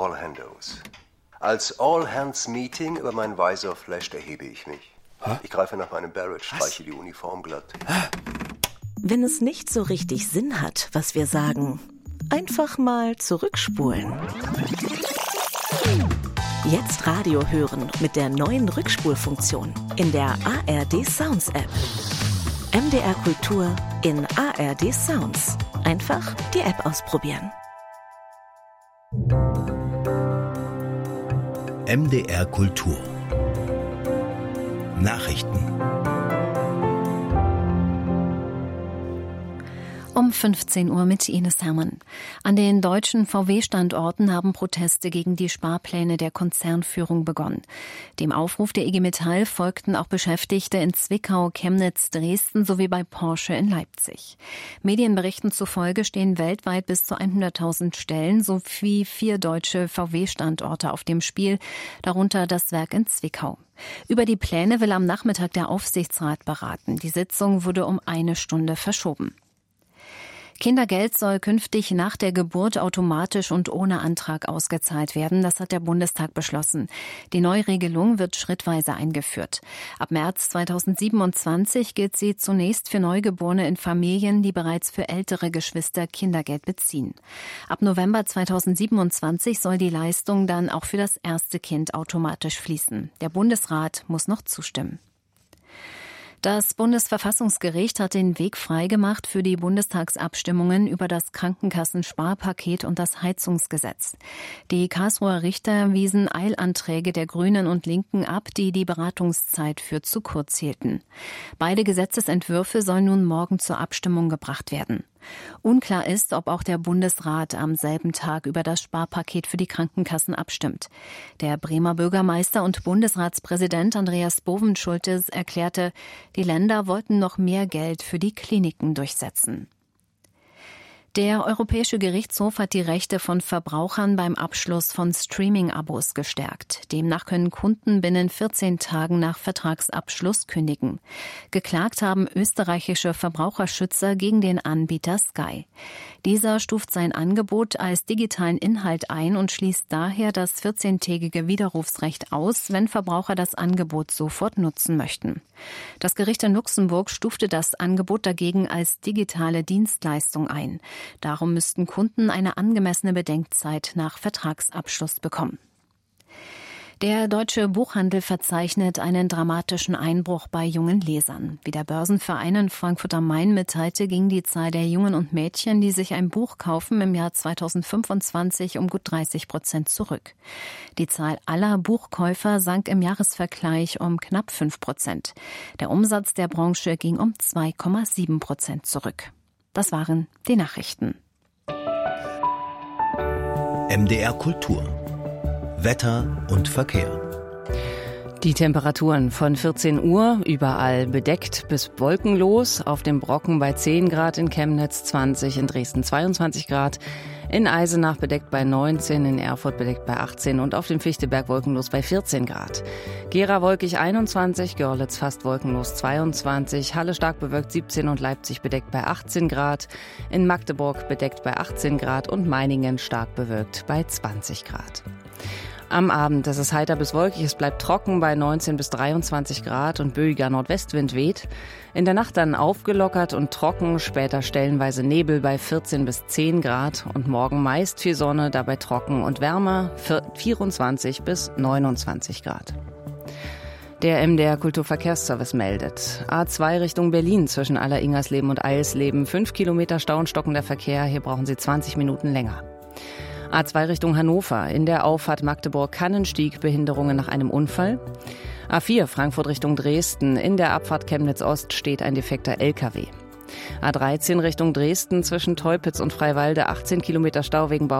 All Handos. Als All-Hands-Meeting über meinen Visor flasht, erhebe ich mich. Ich greife nach meinem Barrett, streiche die Uniform glatt. Wenn es nicht so richtig Sinn hat, was wir sagen, einfach mal zurückspulen. Jetzt Radio hören mit der neuen Rückspulfunktion in der ARD Sounds App. MDR Kultur in ARD Sounds. Einfach die App ausprobieren. MDR Kultur. Nachrichten. Um 15 Uhr mit Ines Hermann. An den deutschen VW-Standorten haben Proteste gegen die Sparpläne der Konzernführung begonnen. Dem Aufruf der IG Metall folgten auch Beschäftigte in Zwickau, Chemnitz, Dresden sowie bei Porsche in Leipzig. Medienberichten zufolge stehen weltweit bis zu 100.000 Stellen sowie 4 deutsche VW-Standorte auf dem Spiel, darunter das Werk in Zwickau. Über die Pläne will am Nachmittag der Aufsichtsrat beraten. Die Sitzung wurde um 1 Stunde verschoben. Kindergeld soll künftig nach der Geburt automatisch und ohne Antrag ausgezahlt werden. Das hat der Bundestag beschlossen. Die Neuregelung wird schrittweise eingeführt. Ab März 2027 gilt sie zunächst für Neugeborene in Familien, die bereits für ältere Geschwister Kindergeld beziehen. Ab November 2027 soll die Leistung dann auch für das erste Kind automatisch fließen. Der Bundesrat muss noch zustimmen. Das Bundesverfassungsgericht hat den Weg freigemacht für die Bundestagsabstimmungen über das Krankenkassensparpaket und das Heizungsgesetz. Die Karlsruher Richter wiesen Eilanträge der Grünen und Linken ab, die die Beratungszeit für zu kurz hielten. Beide Gesetzesentwürfe sollen nun morgen zur Abstimmung gebracht werden. Unklar ist, ob auch der Bundesrat am selben Tag über das Sparpaket für die Krankenkassen abstimmt. Der Bremer Bürgermeister und Bundesratspräsident Andreas Bovenschulte erklärte, die Länder wollten noch mehr Geld für die Kliniken durchsetzen. Der Europäische Gerichtshof hat die Rechte von Verbrauchern beim Abschluss von Streaming-Abos gestärkt. Demnach können Kunden binnen 14 Tagen nach Vertragsabschluss kündigen. Geklagt haben österreichische Verbraucherschützer gegen den Anbieter Sky. Dieser stuft sein Angebot als digitalen Inhalt ein und schließt daher das 14-tägige Widerrufsrecht aus, wenn Verbraucher das Angebot sofort nutzen möchten. Das Gericht in Luxemburg stufte das Angebot dagegen als digitale Dienstleistung ein. Darum müssten Kunden eine angemessene Bedenkzeit nach Vertragsabschluss bekommen. Der deutsche Buchhandel verzeichnet einen dramatischen Einbruch bei jungen Lesern. Wie der Börsenverein in Frankfurt am Main mitteilte, ging die Zahl der Jungen und Mädchen, die sich ein Buch kaufen, im Jahr 2025 um gut 30% zurück. Die Zahl aller Buchkäufer sank im Jahresvergleich um knapp 5%. Der Umsatz der Branche ging um 2,7% zurück. Das waren die Nachrichten. MDR Kultur. Wetter und Verkehr. Die Temperaturen von 14 Uhr überall bedeckt bis wolkenlos. Auf dem Brocken bei 10 Grad, in Chemnitz 20, in Dresden 22 Grad. In Eisenach bedeckt bei 19, in Erfurt bedeckt bei 18 und auf dem Fichtelberg wolkenlos bei 14 Grad. Gera wolkig 21, Görlitz fast wolkenlos 22, Halle stark bewölkt 17 und Leipzig bedeckt bei 18 Grad. In Magdeburg bedeckt bei 18 Grad und Meiningen stark bewölkt bei 20 Grad. Am Abend ist es heiter bis wolkig, es bleibt trocken bei 19 bis 23 Grad und böiger Nordwestwind weht. In der Nacht dann aufgelockert und trocken, später stellenweise Nebel bei 14 bis 10 Grad und morgen meist viel Sonne, dabei trocken und wärmer 24 bis 29 Grad. Der MDR Kulturverkehrsservice meldet. A2 Richtung Berlin zwischen Aller-Ingersleben und Eilsleben. 5 Kilometer Stau und stockender Verkehr, hier brauchen Sie 20 Minuten länger. A2 Richtung Hannover, in der Auffahrt Magdeburg-Kannenstieg Behinderungen nach einem Unfall. A4 Frankfurt Richtung Dresden, in der Abfahrt Chemnitz-Ost steht ein defekter LKW. A13 Richtung Dresden zwischen Teupitz und Freiwalde 18 Kilometer Stau wegen Bau.